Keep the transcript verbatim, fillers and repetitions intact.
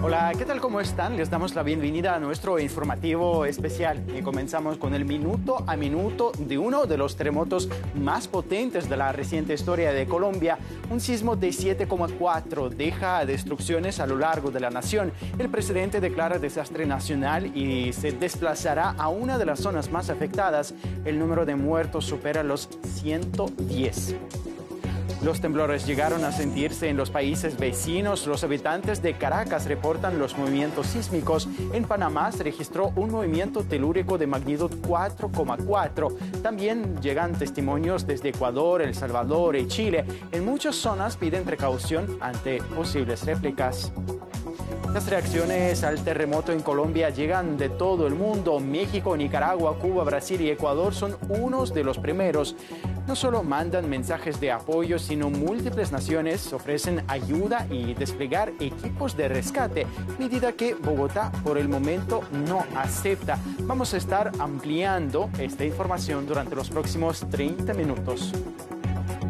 Hola, ¿qué tal? ¿Cómo están? Les damos la bienvenida a nuestro informativo especial y comenzamos con el minuto a minuto de uno de los terremotos más potentes de la reciente historia de Colombia. Un sismo de siete coma cuatro deja destrucciones a lo largo de la nación. El presidente declara desastre nacional y se desplazará a una de las zonas más afectadas. El número de muertos supera los ciento diez. Los temblores llegaron a sentirse en los países vecinos. Los habitantes de Caracas reportan los movimientos sísmicos. En Panamá se registró un movimiento telúrico de magnitud cuatro coma cuatro. También llegan testimonios desde Ecuador, El Salvador y Chile. En muchas zonas piden precaución ante posibles réplicas. Las reacciones al terremoto en Colombia llegan de todo el mundo. México, Nicaragua, Cuba, Brasil y Ecuador son unos de los primeros. No solo mandan mensajes de apoyo, sino múltiples naciones ofrecen ayuda y desplegar equipos de rescate, medida que Bogotá por el momento no acepta. Vamos a estar ampliando esta información durante los próximos treinta minutos.